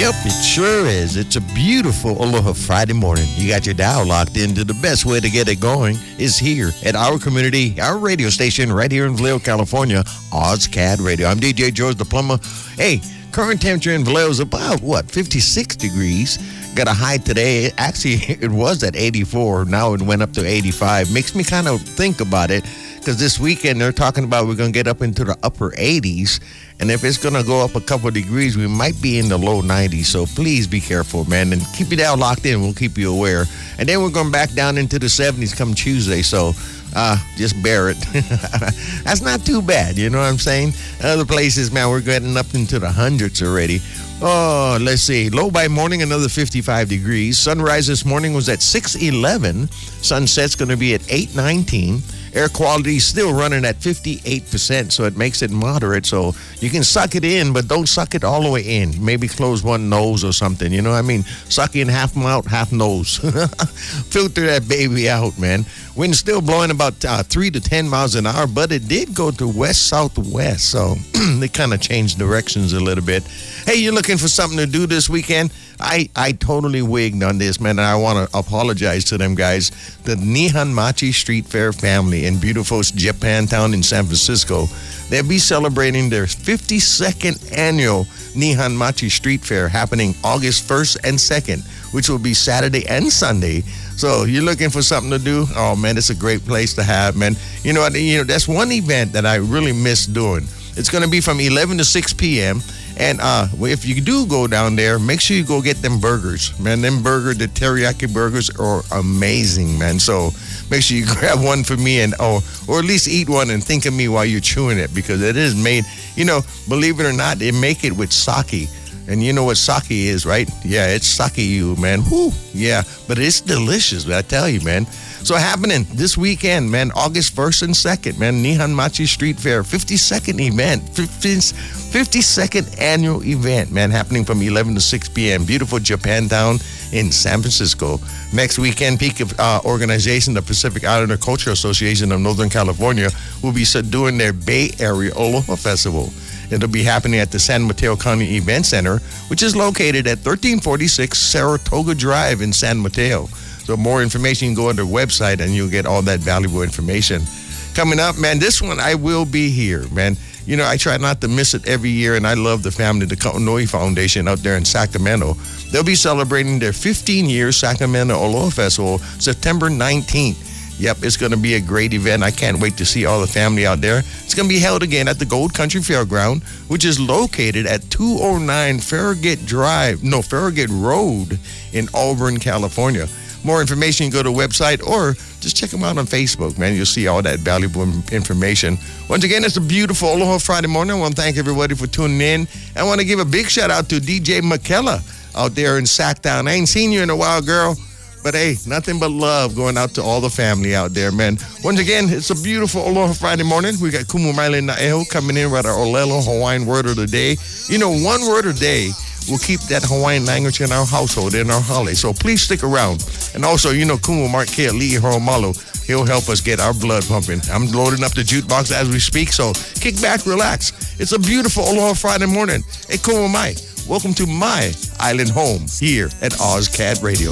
Yep, it sure is. It's a beautiful Aloha Friday morning. You got your dial locked into the best way to get it going is here at our community, our radio station right here in Vallejo, California, OzCAD Radio. I'm DJ George the Plumber. Hey, current temperature in Vallejo is about, 56 degrees. Got a high today. Actually, it was at 84. Now it went up to 85. Makes me kind of think about it because this weekend they're talking about we're going to get up into the upper 80s. And if it's going to go up a couple of degrees, we might be in the low 90s. So please be careful, man. And keep your dial locked in. We'll keep you aware. And then we're going back down into the 70s come Tuesday. So just bear it. That's not too bad. You know what I'm saying? Other places, man, we're getting up into the hundreds already. Oh, let's see. Low by morning, another 55 degrees. Sunrise this morning was at 6:11. Sunset's going to be at 8:19. Air quality is still running at 58%, so it makes it moderate. So you can suck it in, but don't suck it all the way in. Maybe close one nose or something. You know what I mean? Suck in half mouth, half nose. Filter that baby out, man. Wind's still blowing about 3 to 10 miles an hour, but it did go to west-southwest. So they kind of changed directions a little bit. Hey, you're looking for something to do this weekend? I totally wigged on this, man, and I want to apologize to them guys. The Nihon Machi Street Fair family in beautiful Japantown in San Francisco, they'll be celebrating their 52nd annual Nihon Machi Street Fair happening August 1st and 2nd, which will be Saturday and Sunday. So you're looking for something to do? Oh, man, it's a great place to have, man. You know, that's one event that I really miss doing. It's going to be from 11 to 6 p.m., and if you do go down there, make sure you go get them burgers. Man, the teriyaki burgers are amazing, man. So make sure you grab one for me or at least eat one and think of me while you're chewing it because it is made, believe it or not, they make it with sake. And you know what sake is, right? Yeah, it's sake, man. Whoo, yeah. But it's delicious, I tell you, man. So happening this weekend, man, August 1st and 2nd, man, Nihon Machi Street Fair, 52nd event, 52nd annual event, man, happening from 11 to 6 p.m. Beautiful Japantown in San Francisco. Next weekend, peak of organization, the Pacific Islander Cultural Association of Northern California, will be doing their Bay Area Aloha Festival. It'll be happening at the San Mateo County Event Center, which is located at 1346 Saratoga Drive in San Mateo. So more information, you can go on their website and you'll get all that valuable information. Coming up, man, this one, I will be here, man. I try not to miss it every year, and I love the family, the Kaunoi Foundation out there in Sacramento. They'll be celebrating their 15-year Sacramento Aloha Festival September 19th. Yep, it's going to be a great event. I can't wait to see all the family out there. It's going to be held again at the Gold Country Fairground, which is located at 209 Farragut Road in Auburn, California. More information, you can go to the website or just check them out on Facebook, man. You'll see all that valuable information. Once again, it's a beautiful Aloha Friday morning. I want to thank everybody for tuning in. I want to give a big shout out to DJ McKella out there in Sacktown. I ain't seen you in a while, girl. But hey, nothing but love going out to all the family out there, man. Once again, it's a beautiful Aloha Friday morning. We got Kumu Maile Na'eho coming in with our Olelo Hawaiian word of the day. One word a day will keep that Hawaiian language in our household, in our holiday. So please stick around. And also, Kumu Mark Keali'i Horomalo, he'll help us get our blood pumping. I'm loading up the jukebox as we speak, so kick back, relax. It's a beautiful Aloha Friday morning. Hey, Kumu Mai, welcome to my island home here at OzCAD Radio.